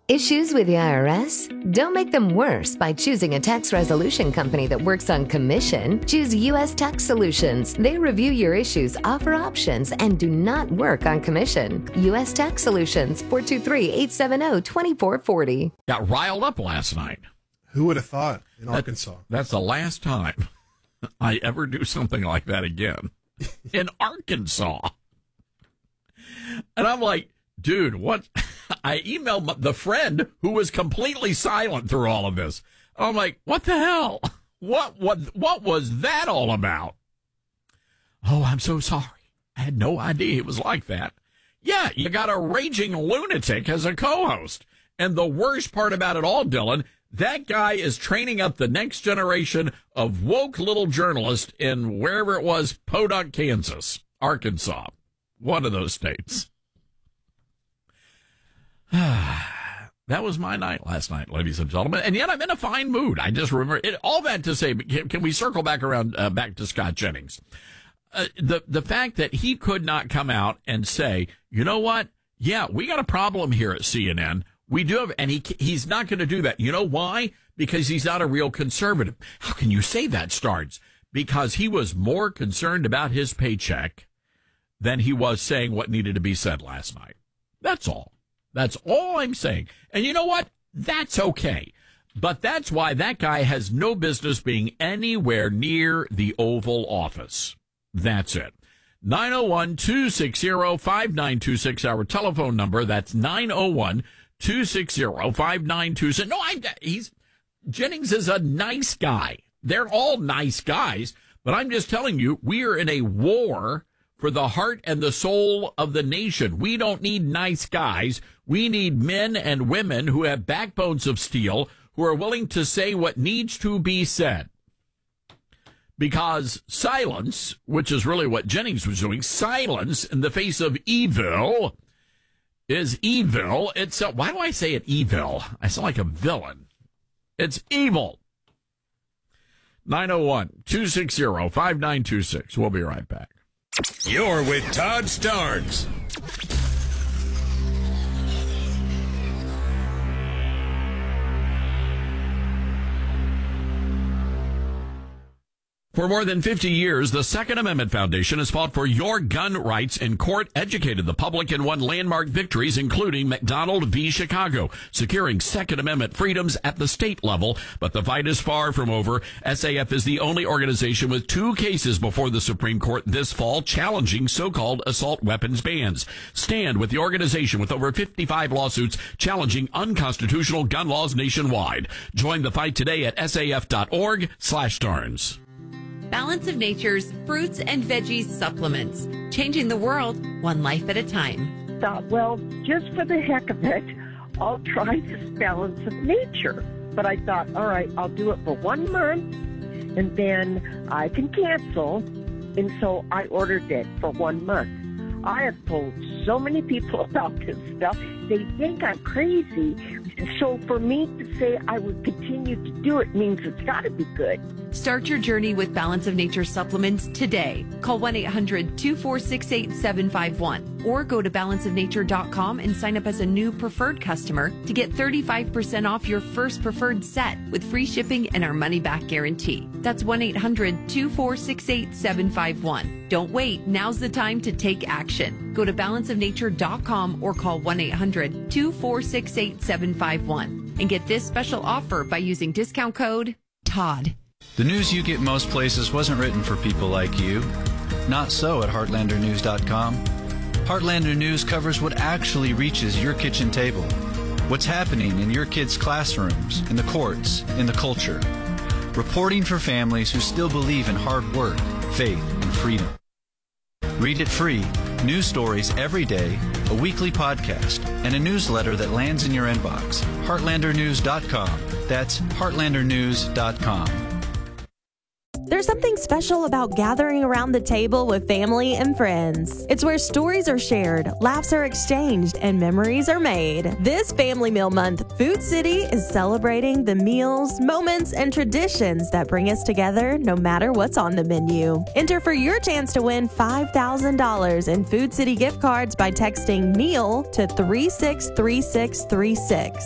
Issues with the IRS? Don't make them worse by choosing a tax resolution company that works on commission. Choose U.S. Tax Solutions. They review your issues, offer options, and do not work on commission. U.S. Tax Solutions, 423-870-2440. Got riled up last night. Who would have thought in Arkansas? That's the last time I ever do something like that again. In Arkansas. And I'm like, dude, what? I emailed the friend who was completely silent through all of this. I'm like, what the hell? What was that all about? Oh, I'm so sorry. I had no idea it was like that. Yeah, you got a raging lunatic as a co-host. And the worst part about it all, Dylan, that guy is training up the next generation of woke little journalists in wherever it was, Podunk, Kansas, Arkansas, one of those states. That was my night last night, ladies and gentlemen, and yet I'm in a fine mood. I just remember it. All that to say, can we circle back around back to Scott Jennings? The fact that he could not come out and say, you know what? Yeah, we got a problem here at CNN. We do have, and he's not going to do that. You know why? Because he's not a real conservative. How can you say that, Stards? Because he was more concerned about his paycheck than he was saying what needed to be said last night. That's all. That's all I'm saying. And you know what? That's okay. But that's why that guy has no business being anywhere near the Oval Office. That's it. 901-260-5926, our telephone number. That's 901-260-5926. No, Jennings is a nice guy. They're all nice guys. But I'm just telling you, we are in a war for the heart and the soul of the nation. We don't need nice guys. We need men and women who have backbones of steel, who are willing to say what needs to be said. Because silence, which is really what Jennings was doing, silence in the face of evil is evil. Why do I say it evil? I sound like a villain. It's evil. 901-260-5926. We'll be right back. You're with Todd Starnes. For more than 50 years, the Second Amendment Foundation has fought for your gun rights in court, educated the public, and won landmark victories, including McDonald v. Chicago, securing Second Amendment freedoms at the state level. But the fight is far from over. SAF is the only organization with 2 cases before the Supreme Court this fall challenging so-called assault weapons bans. Stand with the organization with over 55 lawsuits challenging unconstitutional gun laws nationwide. Join the fight today at saf.org/Starnes. Balance of Nature's fruits and veggies supplements, changing the world one life at a time. Thought, well, just for the heck of it, I'll try this Balance of Nature. But I thought, all right, I'll do it for 1 month, and then I can cancel. And so I ordered it for 1 month. I have told so many people about this stuff. They think I'm crazy. So for me to say I would continue to do it means it's got to be good. Start your journey with Balance of Nature supplements today. Call 1-800-246-8751 or go to balanceofnature.com and sign up as a new preferred customer to get 35% off your first preferred set with free shipping and our money-back guarantee. That's 1-800-246-8751. Don't wait. Now's the time to take action. Go to balanceofnature.com or call 1-800-246-8751 and get this special offer by using discount code TODD. The news you get most places wasn't written for people like you. Not so at HeartlanderNews.com. Heartlander News covers what actually reaches your kitchen table. What's happening in your kids' classrooms, in the courts, in the culture. Reporting for families who still believe in hard work, faith, and freedom. Read it free. News stories every day, a weekly podcast, and a newsletter that lands in your inbox. HeartlanderNews.com. That's HeartlanderNews.com. There's something special about gathering around the table with family and friends. It's where stories are shared, laughs are exchanged, and memories are made. This Family Meal Month, Food City is celebrating the meals, moments, and traditions that bring us together no matter what's on the menu. Enter for your chance to win $5,000 in Food City gift cards by texting MEAL to 363636.